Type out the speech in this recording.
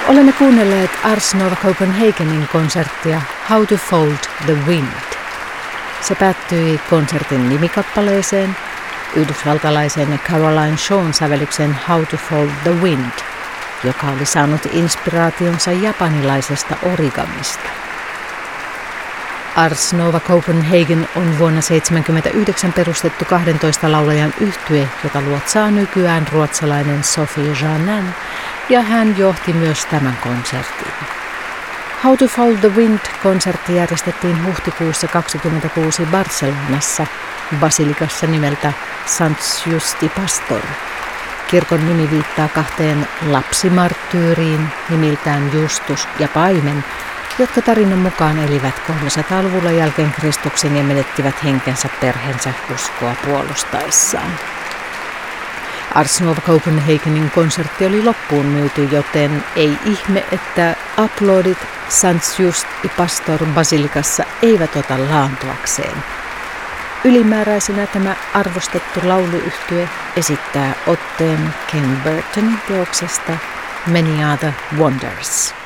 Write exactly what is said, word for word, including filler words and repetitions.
Olemme kuunnelleet Ars Nova Copenhagenin konserttia How to Fold the Wind. Se päättyi konsertin nimikappaleeseen, yhdysvaltalaisen Caroline Shawn sävellyksen How to Fold the Wind, joka oli saanut inspiraationsa japanilaisesta origamista. Ars Nova Copenhagen on vuonna tuhatyhdeksänsataaseitsemänkymmentäyhdeksän perustettu kahdentoista laulajan yhtye, jota luotsaa nykyään ruotsalainen Sophie Janan, ja hän johti myös tämän konsertin. How to Fold the Wind-konsertti järjestettiin huhtikuussa kaksikymmentäkuusi Barcelonassa, basilikassa nimeltä Sant Just i Pastor. Kirkon nimi viittaa kahteen lapsimarttyyriin nimiltään Justus ja Paimen, jotka tarinan mukaan elivät kolmesataaluvulla jälkeen Kristuksen ja menettivät henkensä perheensä uskoa puolustaessaan. Ars Nova Copenhagenin konsertti oli loppuun myyty, joten ei ihme, että aplodit Sant Just i Pastor basilikassa eivät ota laantuakseen. Ylimääräisenä tämä arvostettu lauluyhtye esittää otteen Ken Burtonin teoksesta Many Other Wonders.